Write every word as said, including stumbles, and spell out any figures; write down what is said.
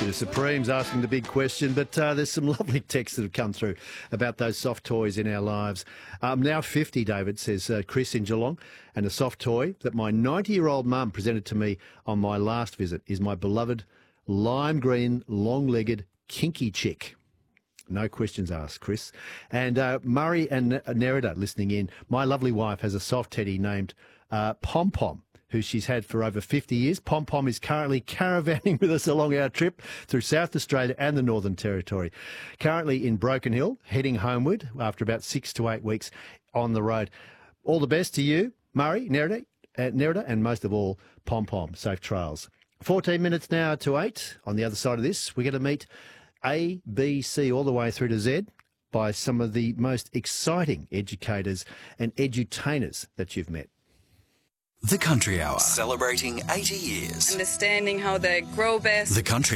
Bit of Supremes asking the big question, but uh, there's some lovely texts that have come through about those soft toys in our lives. I'm now fifty, David, says uh, Chris in Geelong, and a soft toy that my ninety-year-old mum presented to me on my last visit is my beloved lime green, long-legged kinky chick. No questions asked, Chris. And uh, Murray and Nerida listening in, my lovely wife has a soft teddy named uh, Pom Pom, who she's had for over fifty years. Pom Pom is currently caravanning with us along our trip through South Australia and the Northern Territory. Currently in Broken Hill, heading homeward after about six to eight weeks on the road. All the best to you, Murray, Nerida, uh, Nerida, and most of all, Pom Pom. Safe trails. fourteen minutes now to eight. On the other side of this, we're going to meet A, B, C, all the way through to Z by some of the most exciting educators and edutainers that you've met. The Country Hour, celebrating eighty years. Understanding how they grow best. The Country